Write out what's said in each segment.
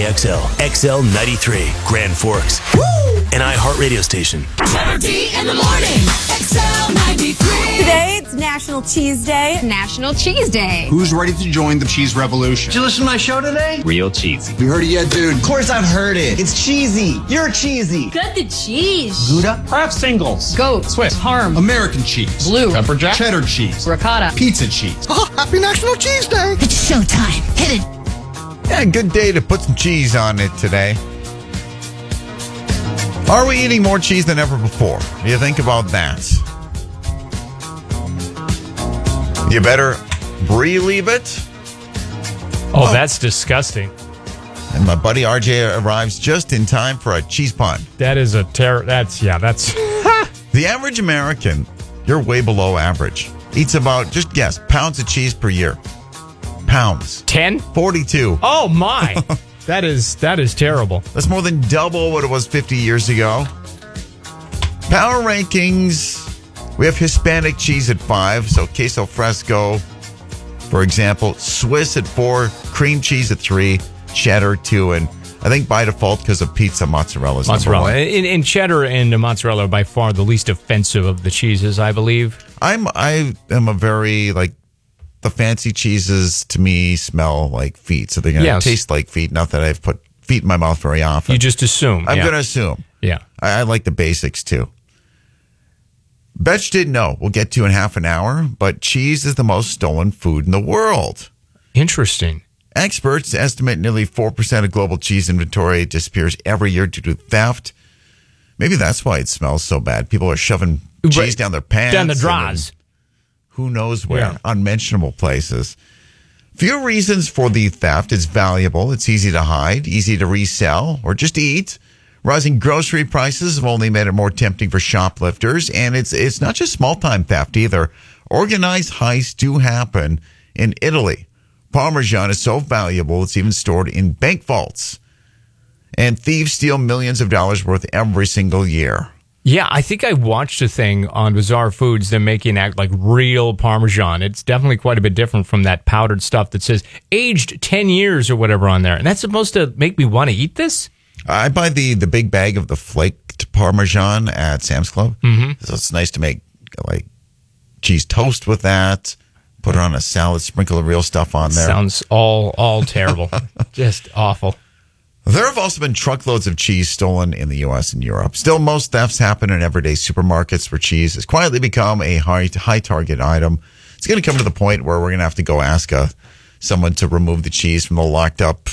KXL, XL93, Grand Forks. An iHeartRadio station. Trevor D in the morning. XL 93. Today, it's National Cheese Day. National Cheese Day. Who's ready to join the cheese revolution? Did you listen to my show today? Real cheesy. You heard it yet, dude? Of course I've heard it. It's cheesy. You're cheesy. Good to cheese. Gouda? Kraft Singles. Goat. Swiss. Parm. American cheese. Blue. Pepper Jack. Cheddar cheese. Ricotta. Pizza cheese. Oh, happy National Cheese Day. It's showtime. Hit it. Yeah, good day to put some cheese on it today. Are we eating more cheese than ever before? Do you think about that? You better relieve it. Oh, that's disgusting. And my buddy RJ arrives just in time for a cheese pun. That is a terror. That's. The average American, you're way below average, eats about, just guess, pounds of cheese per year. Pounds. 10? 42. Oh, my. That is terrible. That's more than double what it was 50 years ago. Power rankings. We have Hispanic cheese at 5. So queso fresco, for example. Swiss at 4. Cream cheese at 3. Cheddar 2. And I think by default, because of pizza, mozzarella's Mozzarella. number 1. And cheddar and mozzarella are by far the least offensive of the cheeses, I believe. I am a very, the fancy cheeses to me smell like feet. So they're going to taste like feet. Not that I've put feet in my mouth very often. You just assume. I'm going to assume. Yeah. I like the basics too. Betch didn't know. We'll get to in half an hour, but cheese is the most stolen food in the world. Interesting. Experts estimate nearly 4% of global cheese inventory disappears every year due to theft. Maybe that's why it smells so bad. People are shoving cheese down their pants. Down the drawers. Who knows where? Unmentionable places. Few reasons for the theft. It's valuable. It's easy to hide, easy to resell, or just eat. Rising grocery prices have only made it more tempting for shoplifters. And it's not just small-time theft either. Organized heists do happen in Italy. Parmesan is so valuable, it's even stored in bank vaults. And thieves steal millions of dollars worth every single year. Yeah, I think I watched a thing on Bizarre Foods. They're making act like real Parmesan. It's definitely quite a bit different from that powdered stuff that says aged 10 years or whatever on there. And that's supposed to make me want to eat this? I buy the big bag of the flaked Parmesan at Sam's Club. Mm-hmm. So it's nice to make cheese toast with that. Put it on a salad, sprinkle the real stuff on there. Sounds all terrible. Just awful. There have also been truckloads of cheese stolen in the U.S. and Europe. Still, most thefts happen in everyday supermarkets where cheese has quietly become a high target item. It's going to come to the point where we're going to have to go ask someone to remove the cheese from the locked up,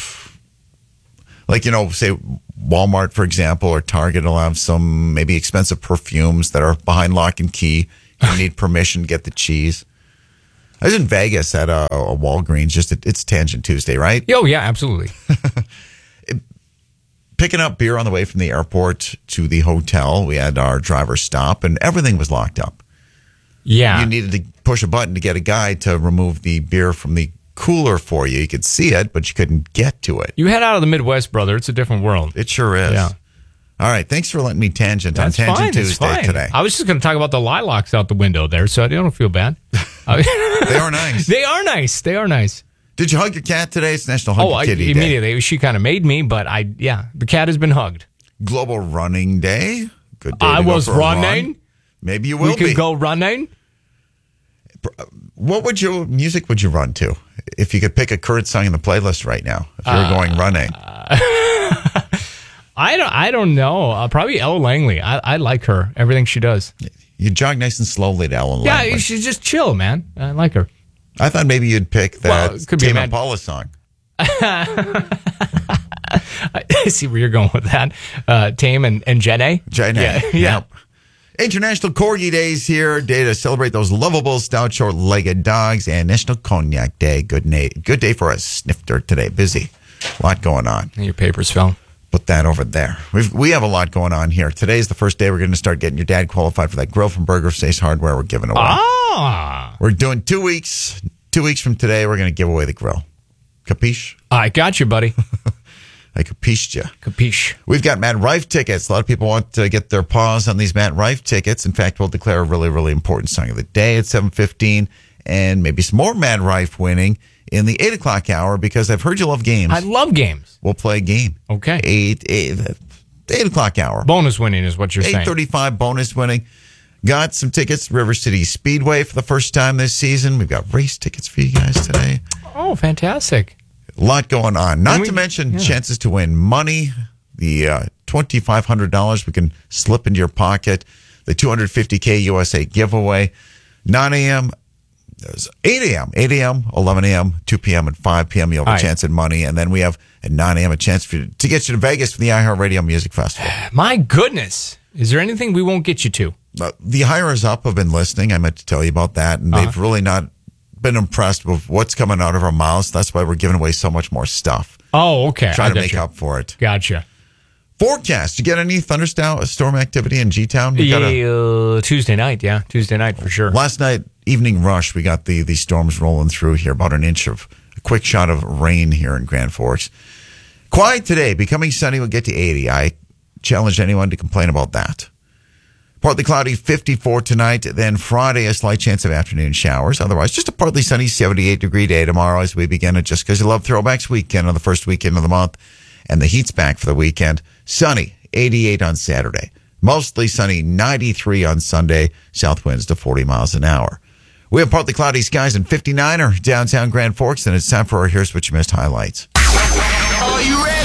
say Walmart, for example, or Target will have some maybe expensive perfumes that are behind lock and key. You need permission to get the cheese. I was in Vegas at a Walgreens. It's Tangent Tuesday, right? Oh, yeah, absolutely. Picking up beer on the way from the airport to the hotel. We had our driver stop, and everything was locked up. Yeah. You needed to push a button to get a guy to remove the beer from the cooler for you. You could see it, but you couldn't get to it. You head out of the Midwest, brother. It's a different world. It sure is. Yeah. All right. Thanks for letting me tangent That's on Tangent fine. Tuesday today. I was just going to talk about the lilacs out the window there, so I don't feel bad. They are nice. They are nice. They are nice. Did you hug your cat today? It's National Hug Your Kitty Day. Immediately. She kind of made me, but the cat has been hugged. Global Running Day. Good day. I was running. Run. Maybe you will We could go running. What music would you run to if you could pick a current song in the playlist right now? If you were going running, I don't know. Probably Ella Langley. I like her. Everything she does. You jog nice and slowly to Ellen Langley. Yeah, she's just chill, man. I like her. I thought maybe you'd pick that Tame Impala song. I see where you're going with that. Tame and Jenny. Yeah. Yep. International Corgi Days here. Day to celebrate those lovable, stout, short-legged dogs. And National Cognac Day. Good day for a snifter today. Busy. A lot going on. Your papers fell. Put that over there. We have a lot going on here. Today's the first day we're going to start getting your dad qualified for that grill from Burger Face Hardware we're giving away. We're doing 2 weeks. 2 weeks from today, we're going to give away the grill. Capiche? I got you, buddy. I capished you. Capiche. We've got Matt Rife tickets. A lot of people want to get their paws on these Matt Rife tickets. In fact, we'll declare a really, really important song of the day at 7:15, and maybe some more Matt Rife winning in the 8 o'clock hour because I've heard you love games. I love games. We'll play a game. Okay. 8 o'clock hour. Bonus winning is what you're saying. 8:35 bonus winning. Got some tickets to River City Speedway for the first time this season. We've got race tickets for you guys today. Oh, fantastic. A lot going on. Not to mention chances to win money. The $2,500 we can slip into your pocket. The $250K USA giveaway. 9 a.m., 8 a.m., 11 a.m., 2 p.m., and 5 p.m. You'll have a chance at money. And then we have at 9 a.m. a chance to get you to Vegas for the iHeartRadio Music Festival. My goodness. Is there anything we won't get you to? The Hires Up have been listening. I meant to tell you about that. And they've really not been impressed with what's coming out of our mouths. That's why we're giving away so much more stuff. Oh, okay. Trying to make up for it. Gotcha. Forecast. You get any thunderstorm activity in G-Town? Tuesday night. Yeah, Tuesday night for sure. Last night, evening rush, we got the storms rolling through here. About an inch of a quick shot of rain here in Grand Forks. Quiet today. Becoming sunny. We'll get to 80. I challenge anyone to complain about that. Partly cloudy, 54 tonight. Then Friday, a slight chance of afternoon showers. Otherwise, just a partly sunny 78-degree day tomorrow as we begin it. Just because you love Throwbacks weekend on the first weekend of the month. And the heat's back for the weekend. Sunny, 88 on Saturday. Mostly sunny, 93 on Sunday. South winds to 40 miles an hour. We have partly cloudy skies in 59 or downtown Grand Forks. And it's time for our Here's What You Missed highlights. Are you ready?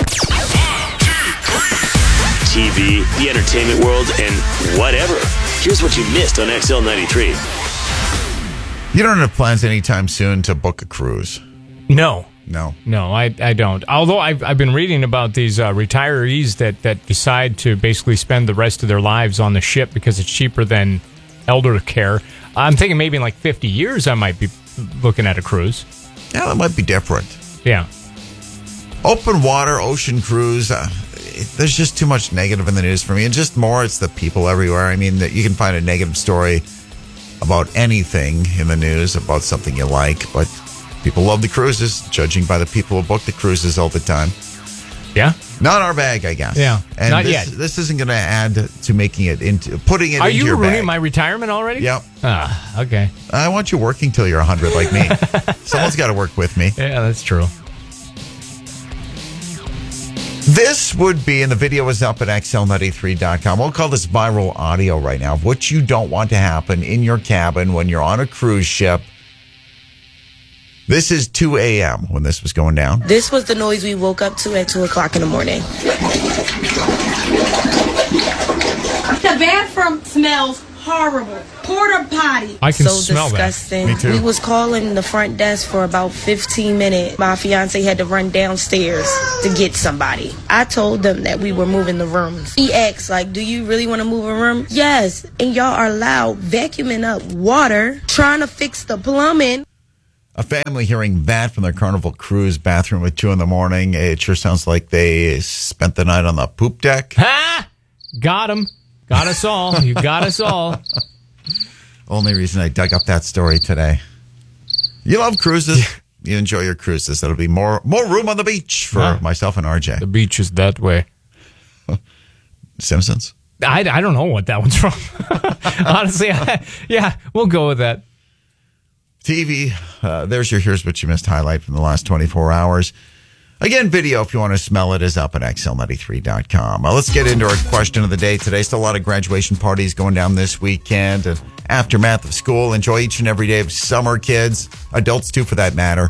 TV, the entertainment world, and whatever. Here's what you missed on XL93. You don't have plans anytime soon to book a cruise? No, I don't. Although I've been reading about these retirees that decide to basically spend the rest of their lives on the ship because it's cheaper than elder care. I'm thinking maybe in like 50 years I might be looking at a cruise. Yeah, that might be different. Yeah. Open water, ocean cruise. There's just too much negative in the news for me. And just more, it's the people everywhere. I mean, you can find a negative story about anything in the news, about something you like. But people love the cruises, judging by the people who book the cruises all the time. Yeah. Not our bag, I guess. Yeah. And not this, yet. This isn't going to add to making it into, putting it Are into you your ruining bag. my retirement already? Yep. Okay. I want you working till you're 100 like me. Someone's got to work with me. Yeah, that's true. This would be, and the video is up at XL93.com. We'll call this viral audio right now of what you don't want to happen in your cabin when you're on a cruise ship. This is 2 a.m. when this was going down. This was the noise we woke up to at 2 o'clock in the morning. The bathroom smells horrible. Porta potty. I can So smell disgusting. Me too. We was calling the front desk for about 15 minutes. My fiance had to run downstairs to get somebody. I told them that we were moving the rooms. He asked, like, do you really want to move a room? Yes. And y'all are loud, vacuuming up water, trying to fix the plumbing. A family hearing that from their Carnival Cruise bathroom at 2 in the morning. It sure sounds like they spent the night on the poop deck. Ha! Got him. Got us all. You got us all. Only reason I dug up that story today. You love cruises. You enjoy your cruises. That'll be more room on the beach for myself and RJ. The beach is that way. Simpsons? I don't know what that one's from. Honestly, yeah, we'll go with that. TV, there's your Here's What You Missed highlight from the last 24 hours. Again, video, if you want to smell it, is up at XL93.com. Let's get into our question of the day today. Still a lot of graduation parties going down this weekend. And aftermath of school. Enjoy each and every day of summer, kids. Adults, too, for that matter.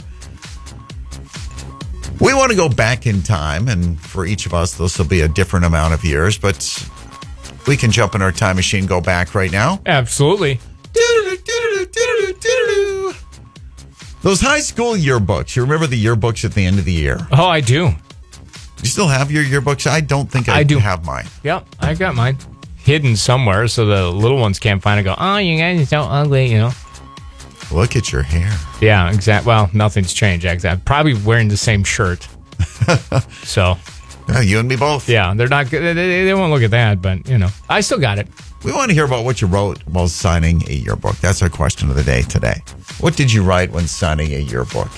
We want to go back in time. And for each of us, this will be a different amount of years. But we can jump in our time machine, go back right now. Absolutely. Those high school yearbooks. You remember the yearbooks at the end of the year? Oh, I do. You still have your yearbooks? I don't think I do have mine. Yep, I got mine hidden somewhere so the little ones can't find it. Go, oh, you guys are so ugly, you know. Look at your hair. Yeah, exactly. Well, nothing's changed. Exactly. Probably wearing the same shirt. So. Yeah, you and me both. Yeah, they're not good. They won't look at that, but, you know, I still got it. We want to hear about what you wrote while signing a yearbook. That's our question of the day today. What did you write when signing a yearbook?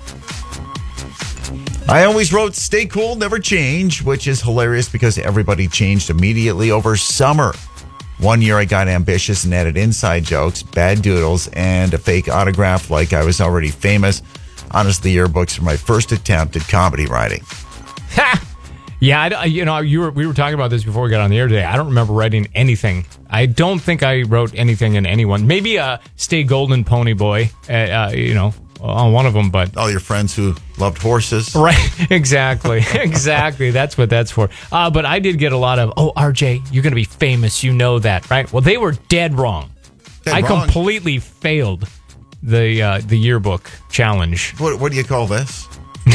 I always wrote, stay cool, never change, which is hilarious because everybody changed immediately over summer. One year I got ambitious and added inside jokes, bad doodles, and a fake autograph like I was already famous. Honestly, yearbooks were my first attempt at comedy writing. Ha! Yeah, we were talking about this before we got on the air today. I don't remember writing anything. I don't think I wrote anything in anyone. Maybe Stay Golden Pony Boy, on one of them, but... All your friends who loved horses. Right, exactly. That's what that's for. But I did get a lot of, RJ, you're going to be famous. You know that, right? Well, they were dead wrong. I completely failed the yearbook challenge. What do you call this?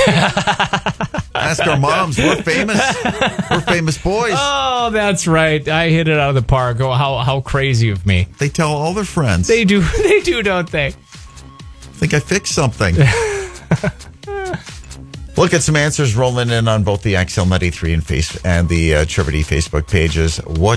Ask our moms. We're famous. We're famous boys. Oh, that's right. I hit it out of the park. Oh, how crazy of me. They tell all their friends. They do, don't they? I think I fixed something. Look at some answers rolling in on both the XL93 and the Trivity Facebook pages.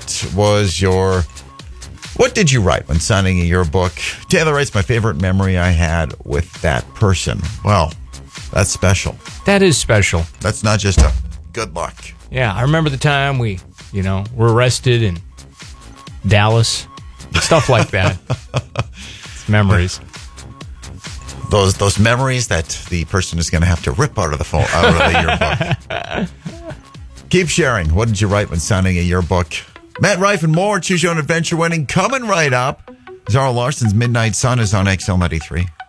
What did you write when signing a yearbook? Taylor writes, my favorite memory I had with that person. Well, that's special. That is special. That's not just a good luck. Yeah, I remember the time we, were arrested in Dallas. Stuff like that. It's memories. Those memories that the person is going to have to rip out of the yearbook. Keep sharing. What did you write when signing a yearbook? Matt Rife and more. Choose your own adventure winning. Coming right up. Zara Larson's Midnight Sun is on XL93.